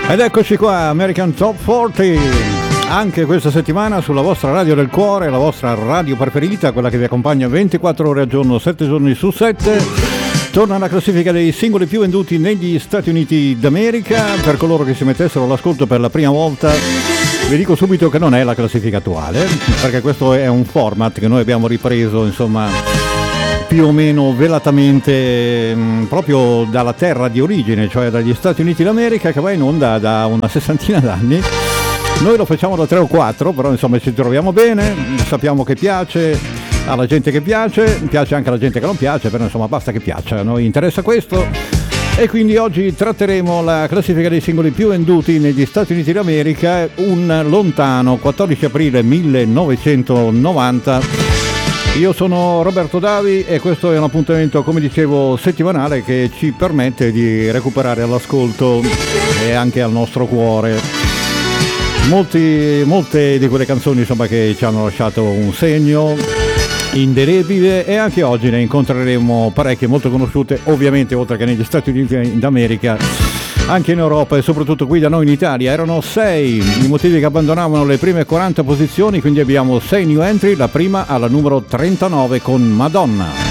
Ed eccoci qua, American Top 40, anche questa settimana sulla vostra radio del cuore, la vostra radio preferita, quella che vi accompagna 24 ore al giorno, 7 giorni su 7. Torna la classifica dei singoli più venduti negli Stati Uniti d'America. Per coloro che si mettessero all'ascolto per la prima volta, vi dico subito che non è la classifica attuale, perché questo è un format che noi abbiamo ripreso, insomma, più o meno velatamente proprio dalla terra di origine, cioè dagli Stati Uniti d'America, che va in onda da una sessantina d'anni. Noi lo facciamo da 3 o 4, però insomma ci troviamo bene, sappiamo che piace alla gente che piace anche alla gente che non piace, però insomma basta che piaccia, a noi interessa questo. E quindi oggi tratteremo la classifica dei singoli più venduti negli Stati Uniti d'America, un lontano 14 aprile 1990. Io sono Roberto Davi e questo è un appuntamento, come dicevo, settimanale che ci permette di recuperare all'ascolto e anche al nostro cuore molte di quelle canzoni, insomma, che ci hanno lasciato un segno indelebile, e anche oggi ne incontreremo parecchie molto conosciute, ovviamente, oltre che negli Stati Uniti d'America, anche in Europa e soprattutto qui da noi in Italia. Erano 6 i motivi che abbandonavano le prime 40 posizioni, quindi abbiamo 6 new entry, la prima alla numero 39 con Madonna.